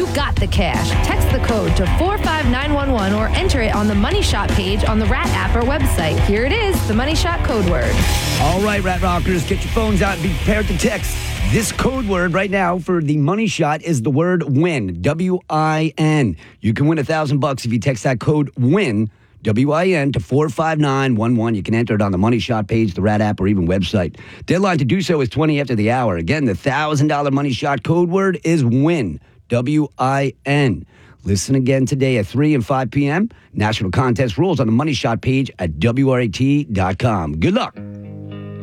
got the cash. Text the code to 45911 or enter it on the Money Shot page on the Rat app or website. Here it is, the Money Shot code word. All right, Rat Rockers, get your phones out and be prepared to text. This code word right now for the Money Shot is the word WIN, W-I-N. You can win $1,000 if you text that code WIN, W-I-N, to 45911. You can enter it on the Money Shot page, the Rat app, or even website. Deadline to do so is 20 after the hour. Again, the $1,000 Money Shot code word is WIN, W-I-N. Listen again today at 3 and 5 p.m. National contest rules on the Money Shot page at WRAT.com. Good luck.